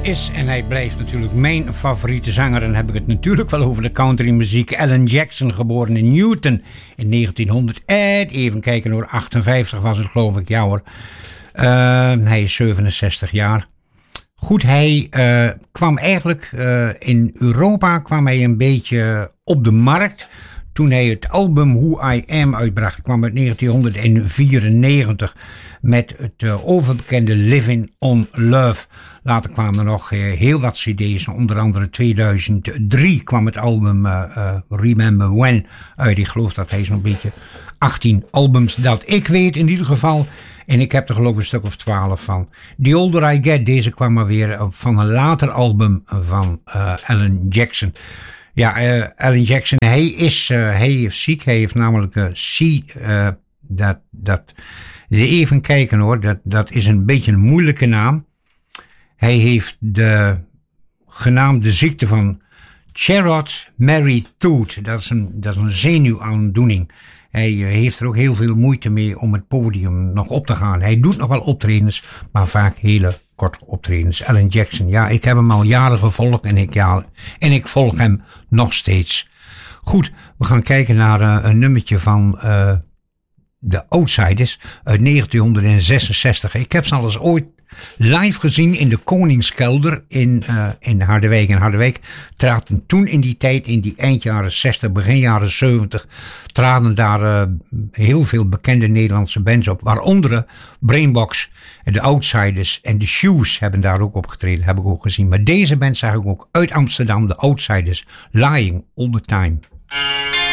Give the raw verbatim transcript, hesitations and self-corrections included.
is en hij blijft natuurlijk mijn favoriete zanger. En dan heb ik het natuurlijk wel over de countrymuziek. Alan Jackson, geboren in Newton in negentienhonderd. En even kijken hoor, achtenvijftig was het geloof ik. Ja hoor. Uh, hij is zevenenzestig jaar. Goed, hij uh, kwam eigenlijk uh, in Europa kwam hij een beetje op de markt. Toen hij het album Who I Am uitbracht, kwam uit negentienhonderdvierennegentig met het uh, overbekende Living on Love. Later kwamen er nog uh, heel wat cd's, onder andere tweeduizend drie kwam het album uh, uh, Remember When uit. Ik geloof dat hij zo'n beetje achttien albums, dat ik weet in ieder geval. En ik heb er geloof ik een stuk of twaalf van. The Older I Get, deze kwam maar weer van een later album van uh, Alan Jackson. Ja, uh, Alan Jackson, hij is, uh, hij is ziek. Hij heeft namelijk uh, C, uh, dat, dat, even kijken hoor, dat, dat is een beetje een moeilijke naam. Hij heeft de genaamde ziekte van Charcot-Marie-Tooth. Dat is een, dat is een zenuwaandoening. Hij uh, heeft er ook heel veel moeite mee om het podium nog op te gaan. Hij doet nog wel optredens, maar vaak hele korte optredens. Alan Jackson, ja, ik heb hem al jaren gevolgd en ik, ja, en ik volg hem nog steeds. Goed, we gaan kijken naar uh, een nummertje van uh, The Outsiders uit negentienhonderdzesenzestig. Ik heb ze al eens ooit live gezien in de Koningskelder in, uh, in Harderwijk. En Harderwijk traden toen in die tijd, in die eind jaren zestig, begin jaren zeventig, traden daar uh, heel veel bekende Nederlandse bands op. Waaronder Brainbox, de Outsiders en de Shoes hebben daar ook opgetreden, heb ik ook gezien. Maar deze band zag ik ook uit Amsterdam, de Outsiders, Lying All The Time.